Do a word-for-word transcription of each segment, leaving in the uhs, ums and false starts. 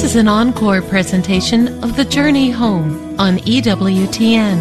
This is an encore presentation of The Journey Home on E W T N.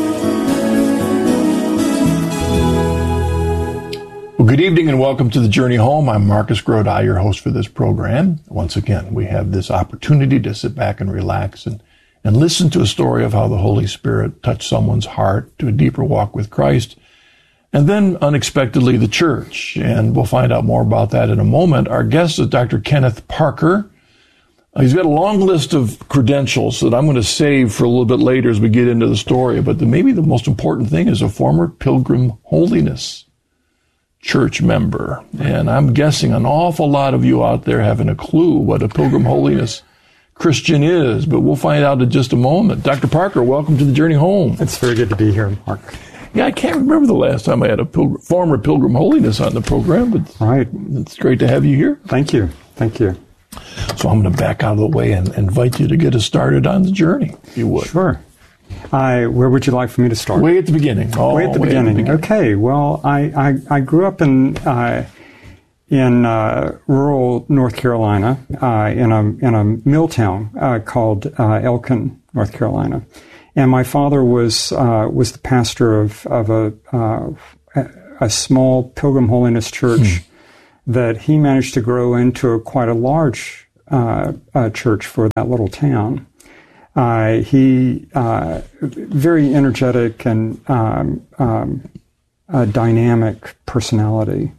Well, good evening and welcome to The Journey Home. I'm Marcus Grodi, your host for this program. Once again, we have this opportunity to sit back and relax and, and listen to a story of how the Holy Spirit touched someone's heart to a deeper walk with Christ, and then unexpectedly the church. And we'll find out more about that in a moment. Our guest is Doctor Kenneth Parker. He's got a long list of credentials that I'm going to save for a little bit later as we get into the story. But the, maybe the most important thing is a former Pilgrim Holiness church member. And I'm guessing an awful lot of you out there haven't a clue what a Pilgrim Holiness Christian is. But we'll find out in just a moment. Doctor Parker, welcome to The Journey Home. It's very good to be here, Mark. Yeah, I can't remember the last time I had a pilgrim, former Pilgrim Holiness on the program, but right. It's great to have you here. Thank you. Thank you. So I'm going to back out of the way and invite you to get us started on the journey, if you would. Sure. I, where would you like for me to start? Way at the beginning. Oh, way at the, way beginning. At the beginning. Okay. Well, I, I, I grew up in uh, in uh, rural North Carolina, uh, in a in a mill town uh, called uh, Elkin, North Carolina. And my father was uh, was the pastor of of a uh, a small Pilgrim Holiness church hmm. that he managed to grow into a, quite a large uh, uh, church for that little town. Uh, he uh, very energetic and um, um, a dynamic personality,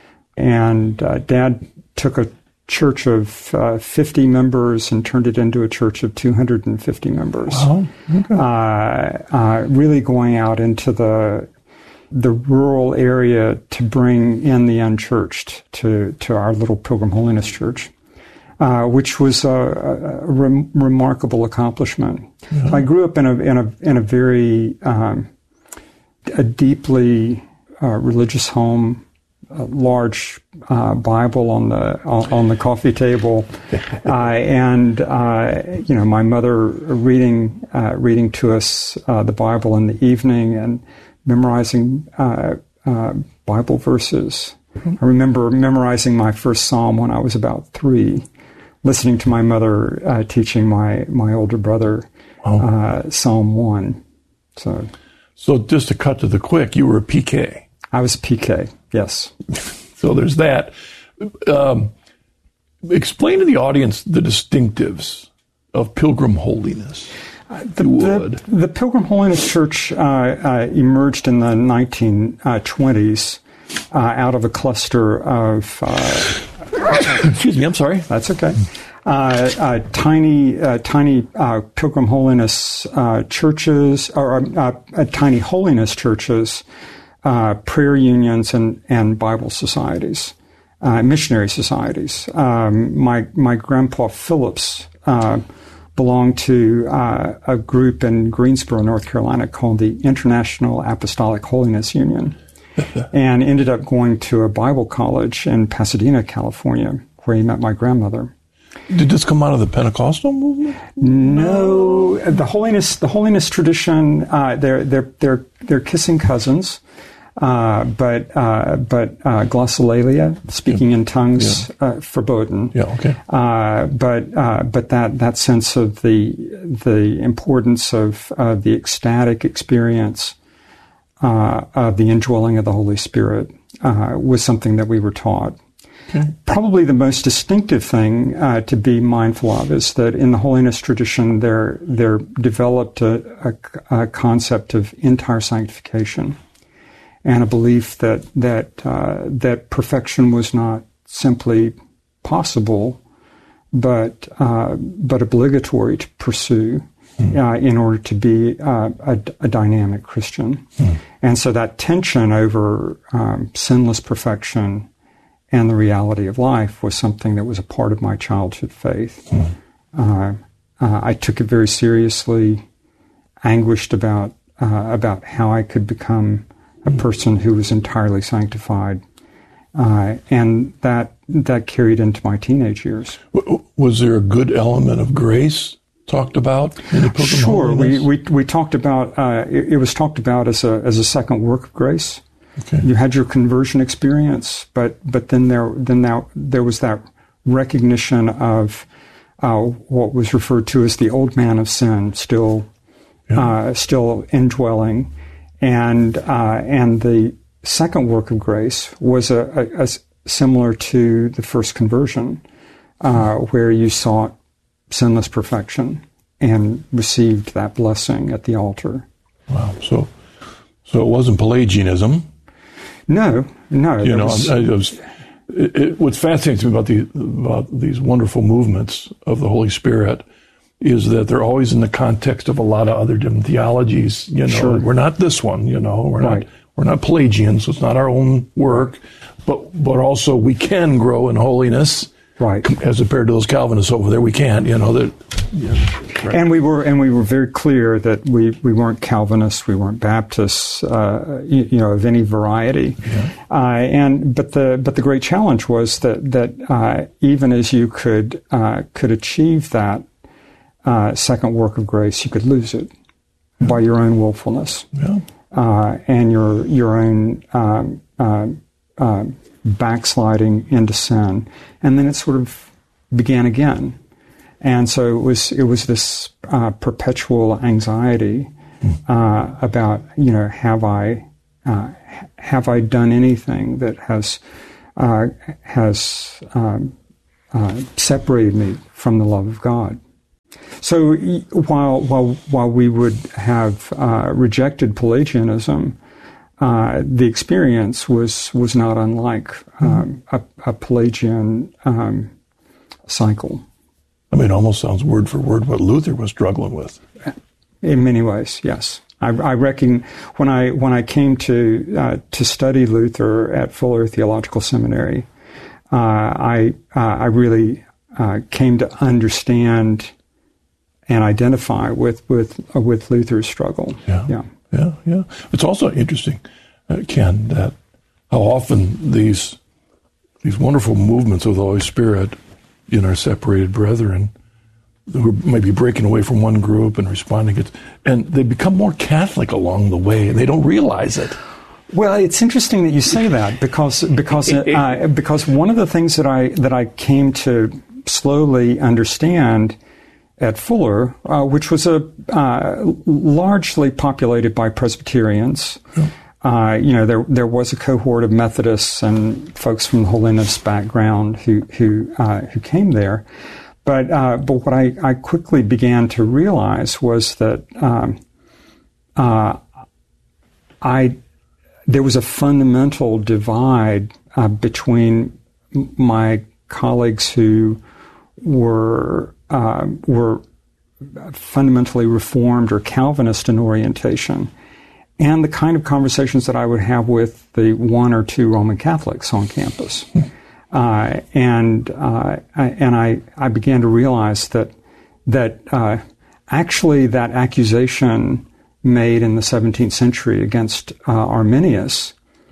and uh, Dad took a church of uh, fifty members and turned it into a church of two hundred fifty members. Wow. Okay. Uh, uh, really going out into the the rural area to bring in the unchurched to, to our little Pilgrim Holiness Church, uh, which was a, a rem- remarkable accomplishment. Yeah. I grew up in a in a in a very um, a deeply uh, religious home. A large uh, Bible on the on the coffee table, uh, and uh, you know my mother reading uh, reading to us uh, the Bible in the evening and memorizing uh, uh, Bible verses. Mm-hmm. I remember memorizing my first Psalm when I was about three, listening to my mother uh, teaching my my older brother wow. uh, Psalm one. So, so just to cut to the quick, you were a P K. I was a P K. Yes. So there's that. Um, explain to the audience the distinctives of Pilgrim Holiness. Uh, the, the, the Pilgrim Holiness Church uh, uh, emerged in the nineteen twenties uh, out of a cluster of... Uh, Excuse me, I'm sorry. That's okay. Uh, uh, tiny, uh, tiny uh, Pilgrim Holiness uh, churches, or uh, uh, tiny holiness churches, Uh, prayer unions and, and Bible societies, uh, missionary societies. Um, my my grandpa Phillips uh, belonged to uh, a group in Greensboro, North Carolina called the International Apostolic Holiness Union, and ended up going to a Bible college in Pasadena, California, where he met my grandmother. Did this come out of the Pentecostal movement? No, the holiness the holiness tradition. Uh, they're they're they're they're kissing cousins. Uh, but uh, but uh, glossolalia, speaking yeah. in tongues, yeah. uh, verboten. Yeah, okay. Uh, but uh, but that, that sense of the the importance of uh, the ecstatic experience uh, of the indwelling of the Holy Spirit uh, was something that we were taught. Okay. Probably the most distinctive thing uh, to be mindful of is that in the holiness tradition, there there developed a, a, a concept of entire sanctification. And a belief that that uh, that perfection was not simply possible, but uh, but obligatory to pursue mm. uh, in order to be uh, a, a dynamic Christian. Mm. And so that tension over um, sinless perfection and the reality of life was something that was a part of my childhood faith. Mm. Uh, uh, I took it very seriously, anguished about uh, about how I could become a person who was entirely sanctified, uh, and that that carried into my teenage years. Was there a good element of grace talked about in the Pilgrim Sure, Holiness? we, we we talked about uh, it, it was talked about as a as a second work of grace. Okay. You had your conversion experience, but but then there then now there was that recognition of uh, what was referred to as the old man of sin still yeah. uh, still indwelling, and uh, and the second work of grace was a, a, a similar to the first conversion, uh, where you sought sinless perfection and received that blessing at the altar. Wow. So, so it wasn't Pelagianism. No, no. You know, was, I, I was, it, it, what's fascinating to me about, the, about these wonderful movements of the Holy Spirit is that they're always in the context of a lot of other different theologies. You know, sure. We're not this one. You know, we're right. not we're not Pelagian, so it's not our own work. But but also we can grow in holiness. Right. As compared to those Calvinists over there, we can't, you know, that. Yeah, right. And we were, and we were very clear that we, we weren't Calvinists, we weren't Baptists, uh, you, you know, of any variety. Yeah. Uh, and but the but the great challenge was that that uh, even as you could uh, could achieve that uh, second work of grace, you could lose it yeah. by your own willfulness yeah. uh, and your your own. Um, uh, uh, backsliding into sin, and then it sort of began again, and so it was it was this uh, perpetual anxiety uh, about you know have I uh, have I done anything that has uh, has um, uh, separated me from the love of God. So while while while we would have uh, rejected Pelagianism, Uh, the experience was was not unlike um, a, a Pelagian um, cycle. I mean, it almost sounds word for word what Luther was struggling with. In many ways, yes. I, I reckon when I when I came to uh, to study Luther at Fuller Theological Seminary, uh, I uh, I really uh, came to understand and identify with with uh, with Luther's struggle. Yeah. Yeah. Yeah, yeah. It's also interesting, uh, Ken, that how often these these wonderful movements of the Holy Spirit in our separated brethren who are maybe breaking away from one group and responding, it, and they become more Catholic along the way, and they don't realize it. Well, it's interesting that you say that because because uh, because one of the things that I that I came to slowly understand at Fuller, uh, which was a uh, largely populated by Presbyterians. Yeah. Uh, you know, there there was a cohort of Methodists and folks from the holiness background who who uh, who came there, but uh, but what I, I quickly began to realize was that um, uh, I there was a fundamental divide uh, between my colleagues who were Uh, were fundamentally Reformed or Calvinist in orientation, and the kind of conversations that I would have with the one or two Roman Catholics on campus. Uh, and uh, I, and I, I began to realize that that uh, actually that accusation made in the seventeenth century against uh, Arminius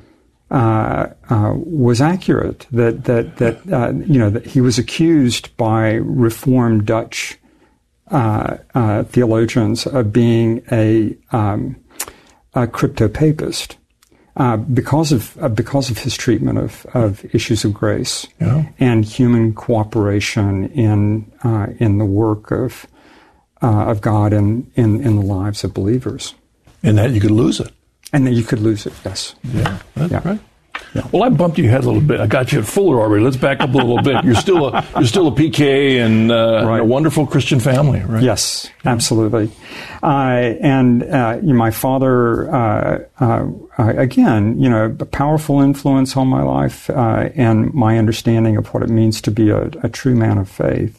Uh, uh, was accurate. That that that uh, you know that he was accused by Reformed Dutch uh, uh, theologians of being a, um, a crypto-papist uh, because of uh, because of his treatment of, of issues of grace yeah. and human cooperation in uh, in the work of uh, of God and in, in the lives of believers. And that you could lose it. And then you could lose it, yes. Yeah, that's yeah. right. Yeah. Well, I bumped your head a little bit. I got you at Fuller already. Let's back up a little bit. You're still a you're still a P K and, uh, right. and a wonderful Christian family, right? Yes, absolutely. Uh, and uh, my father, uh, uh, again, you know, a powerful influence on my life uh, and my understanding of what it means to be a, a true man of faith.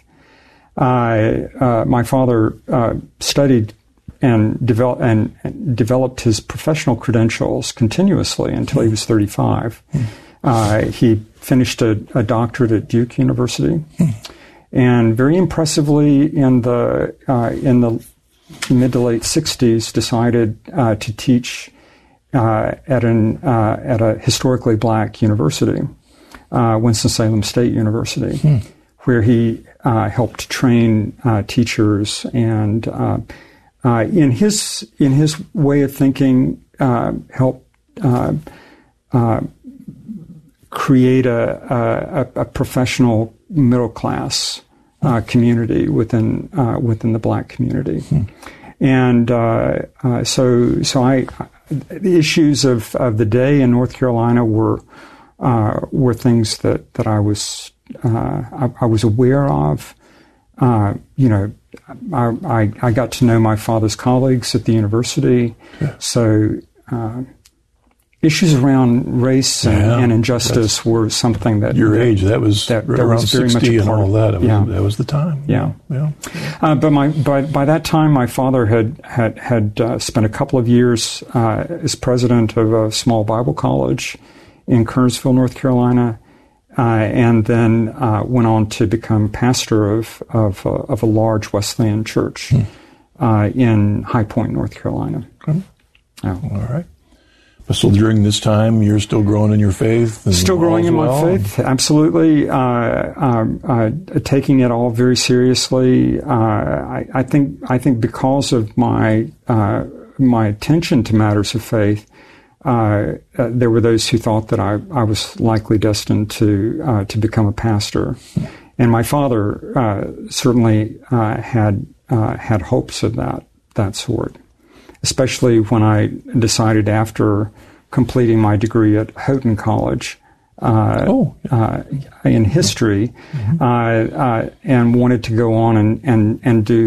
Uh, uh, my father uh, studied and, develop, and developed his professional credentials continuously until he was thirty-five. Mm. Uh, he finished a, a doctorate at Duke University, mm. and very impressively, in the uh, in the mid to late sixties, decided uh, to teach uh, at an uh, at a historically black university, uh, Winston-Salem State University, mm. where he uh, helped train uh, teachers and. Uh, Uh, in his in his way of thinking, uh, help uh, uh, create a, a, a professional middle class uh, community within uh, within the black community, hmm. and uh, uh, so so I the issues of, of the day in North Carolina were uh, were things that that I was uh, I, I was aware of. Uh, you know, I, I I got to know my father's colleagues at the university, yeah. so. Uh, Issues around race and, yeah, and injustice were something that your that, age that was that, that around was very sixty much a and all that. It was, yeah. that was the time. Yeah, yeah. Uh, but my by by that time, my father had had had uh, spent a couple of years uh, as president of a small Bible college in Kernersville, North Carolina, uh, and then uh, went on to become pastor of of, uh, of a large Wesleyan church hmm. uh, in High Point, North Carolina. Okay. Oh. All right. So during this time, you're still growing in your faith? And still growing in well? my faith, absolutely. Uh, uh, uh, taking it all very seriously. Uh, I, I think I think because of my uh, my attention to matters of faith, uh, uh, there were those who thought that I, I was likely destined to uh, to become a pastor, and my father uh, certainly uh, had uh, had hopes of that that sort. Especially when I decided after completing my degree at Houghton College uh, oh. uh, in history, mm-hmm. uh, uh, and wanted to go on and, and, and do